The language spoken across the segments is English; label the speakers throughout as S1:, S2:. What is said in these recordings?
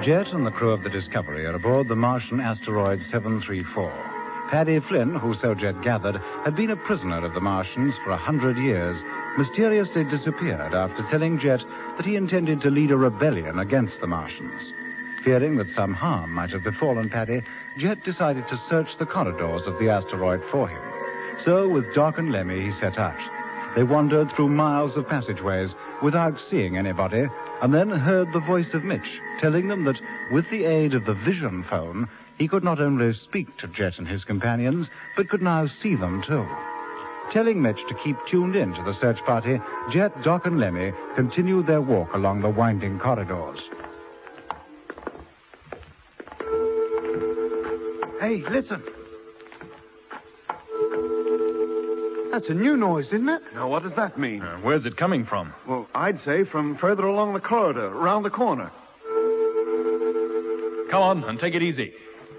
S1: Jet and the crew of the Discovery are aboard the Martian asteroid 734. Paddy Flynn, who, so Jet gathered, had been a prisoner of the Martians for 100 years, mysteriously disappeared after telling Jet that he intended to lead a rebellion against the Martians. Fearing that some harm might have befallen Paddy, Jet decided to search the corridors of the asteroid for him. So, with Doc and Lemmy, he set out. They wandered through miles of passageways without seeing anybody, and then heard the voice of Mitch telling them that, with the aid of the vision phone, he could not only speak to Jet and his companions, but could now see them too. Telling Mitch to keep tuned in to the search party, Jet, Doc, and Lemmy continued their walk along the winding corridors.
S2: Hey, listen. That's a new noise, isn't it?
S3: Now, what does that mean?
S4: Where's it coming from?
S3: Well, I'd say from further along the corridor, around the corner.
S4: Come on, and take it easy.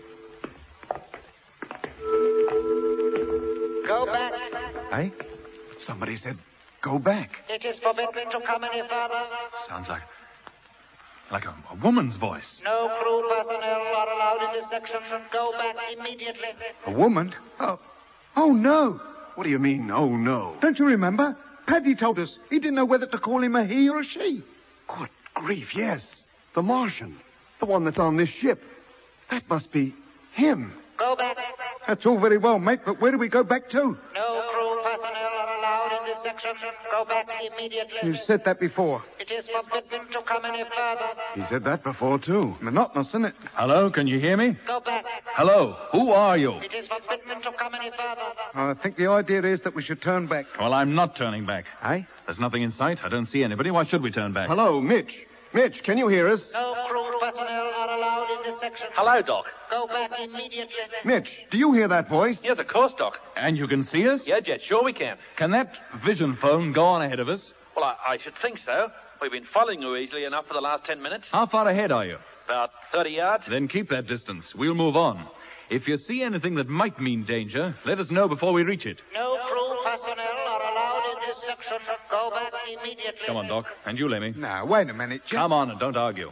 S5: Go back.
S3: Hey? Somebody said, go back.
S5: It is forbidden to come any further.
S4: Sounds like a woman's voice.
S5: No crew personnel are allowed in this section. Go back immediately.
S2: A woman? Oh, no.
S3: What do you mean, oh, no?
S2: Don't you remember? Paddy told us he didn't know whether to call him a he or a she.
S3: Good grief, yes. The Martian. The one that's on this ship. That must be him.
S5: Go back.
S2: That's all very well, mate, but where do we go back to?
S5: No crew personnel are allowed in this section. Go back immediately.
S2: You said that before.
S5: It is forbidden to come any further.
S3: He said that before, too.
S2: Monotonous, isn't it?
S4: Hello, can you hear me?
S5: Go back.
S4: Hello, who are you?
S5: It is forbidden to come any further.
S2: I think the idea is that we should turn back.
S4: Well, I'm not turning back.
S2: Eh?
S4: There's nothing in sight. I don't see anybody. Why should we turn back?
S3: Hello, Mitch. Mitch, can you hear us?
S5: No crew personnel are allowed in this section.
S6: Hello, Doc.
S5: Go back immediately.
S3: Mitch, do you hear that voice?
S6: Yes, of course, Doc.
S4: And you can see us?
S6: Yeah, Jet, sure we can.
S4: Can that vision phone go on ahead of us?
S6: Well, I should think so. We've been following you easily enough for the last 10 minutes.
S4: How far ahead are you?
S6: About 30 yards.
S4: Then keep that distance. We'll move on. If you see anything that might mean danger, let us know before we reach it.
S5: No crew personnel are allowed in this section. Go back immediately.
S4: Come on, Doc. And you, Lemmy.
S2: Now, wait a minute, Jet.
S4: Come on and don't argue.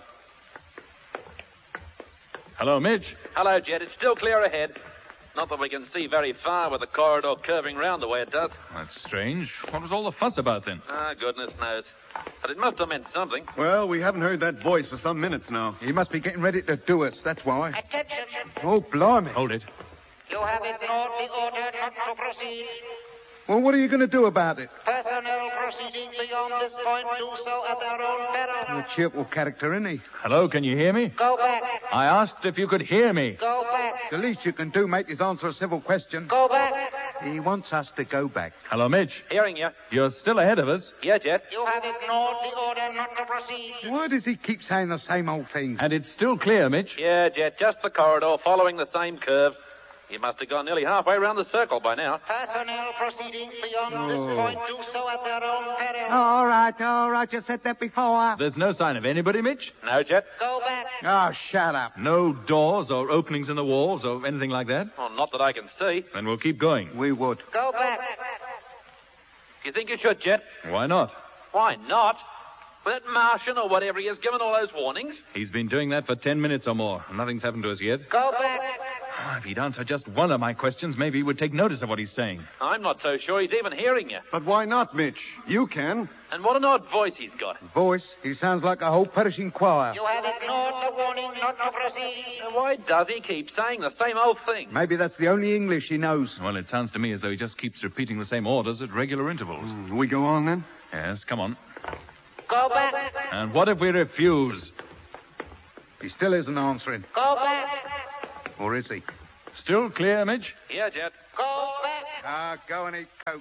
S4: Hello, Mitch.
S6: Hello, Jet. It's still clear ahead. Not that we can see very far with the corridor curving round the way it does.
S4: That's strange. What was all the fuss about then?
S6: Goodness knows. But it must have meant something.
S3: Well, we haven't heard that voice for some minutes now.
S2: He must be getting ready to do us, that's why.
S5: Attention.
S2: Oh, blimey.
S4: Hold it.
S5: You have ignored the order not to proceed.
S2: Well, what are you going to do about it?
S5: Personnel proceeding beyond this point do so at their own peril.
S2: A cheerful character, isn't he?
S4: Hello, can you hear me?
S5: Go back.
S4: I asked if you could hear me.
S5: Go back.
S2: The least you can do, mate, is answer a civil question.
S5: Go back.
S2: He wants us to go back.
S4: Hello, Mitch.
S6: Hearing you.
S4: You're still ahead of us.
S6: Yeah, Jet.
S5: You have ignored the order not to proceed.
S2: Why does he keep saying the same old thing?
S4: And it's still clear, Mitch.
S6: Yeah, Jet. Just the corridor following the same curve. He must have gone nearly halfway around the circle by now.
S5: Personnel proceeding beyond this point do so at their own peril.
S2: All right. You said that before.
S4: There's no sign of anybody, Mitch?
S6: No, Jet.
S5: Go back.
S2: Oh, shut up.
S4: No doors or openings in the walls or anything like that?
S6: Well, not that I can see.
S4: Then we'll keep going.
S2: We would.
S5: Go back.
S6: Do you think you should, Jet?
S4: Why not?
S6: Why not? Well, that Martian or whatever he has given all those warnings.
S4: He's been doing that for 10 minutes or more. Nothing's happened to us yet.
S5: Go back.
S4: If he'd answer just one of my questions, maybe he would take notice of what he's saying.
S6: I'm not so sure he's even hearing you.
S3: But why not, Mitch? You can.
S6: And what an odd voice he's got.
S2: Voice, he sounds like a whole perishing choir.
S5: You have ignored the warning not to proceed.
S6: And why does he keep saying the same old thing?
S2: Maybe that's the only English he knows.
S4: Well, it sounds to me as though he just keeps repeating the same orders at regular intervals.
S3: We go on, then?
S4: Yes, come on.
S5: Go back.
S4: And what if we refuse?
S2: He still isn't answering.
S5: Go back.
S2: Or is he?
S4: Still clear, Mitch?
S6: Yeah, Jet.
S5: Go back.
S2: Go and eat Coke.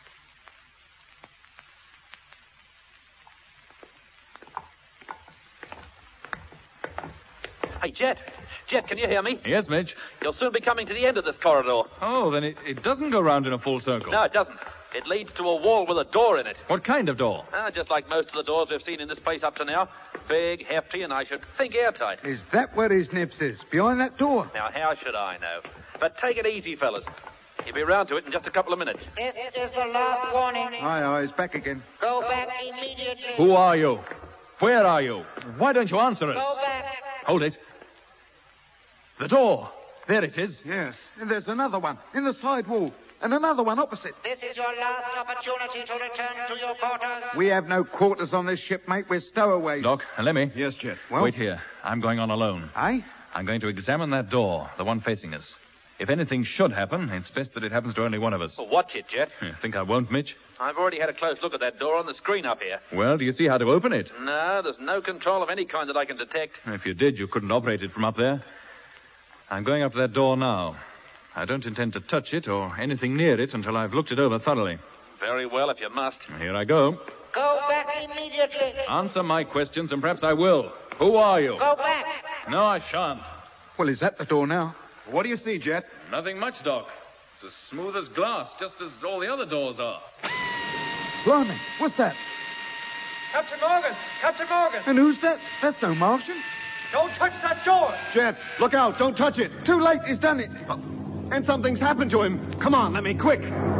S6: Hey, Jet. Jet, can you hear me?
S4: Yes, Mitch.
S6: You'll soon be coming to the end of this corridor.
S4: Oh, then it doesn't go round in a full circle.
S6: No, it doesn't. It leads to a wall with a door in it.
S4: What kind of door?
S6: Just like most of the doors we've seen in this place up to now. Big, hefty, and I should think airtight.
S2: Is that where his nips is? Behind that door?
S6: Now, how should I know? But take it easy, fellas. You'll be round to it in just a couple of minutes.
S5: This is the last warning.
S2: Aye, he's back again.
S5: Go back immediately.
S4: Who are you? Where are you? Why don't you answer us?
S5: Go back.
S4: Hold it. The door. There it is.
S2: Yes, and there's another one in the side wall, and another one opposite.
S5: This is your last opportunity to return to your quarters.
S2: We have no quarters on this ship, mate. We're stowaways.
S4: Doc, let me.
S3: Yes, Jet.
S2: Well?
S4: Wait here. I'm going on alone.
S2: Aye?
S4: I'm going to examine that door, the one facing us. If anything should happen, it's best that it happens to only one of us.
S6: Well, watch it, Jet.
S4: You think I won't, Mitch?
S6: I've already had a close look at that door on the screen up here.
S4: Well, do you see how to open it?
S6: No, there's no control of any kind that I can detect.
S4: If you did, you couldn't operate it from up there. I'm going up to that door now. I don't intend to touch it or anything near it until I've looked it over thoroughly.
S6: Very well, if you must.
S4: Here I go.
S5: Go back immediately.
S4: Answer my questions, and perhaps I will. Who are you?
S5: Go back.
S4: No, I shan't.
S2: Well, is that the door now?
S3: What do you see, Jet?
S4: Nothing much, Doc. It's as smooth as glass, just as all the other doors are.
S2: Blimey, what's that?
S7: Captain Morgan! Captain Morgan!
S2: And who's that? That's no Martian.
S7: Don't touch that door!
S3: Jet, look out. Don't touch it.
S2: Too late, he's done it.
S3: And something's happened to him. Come on, let me, quick.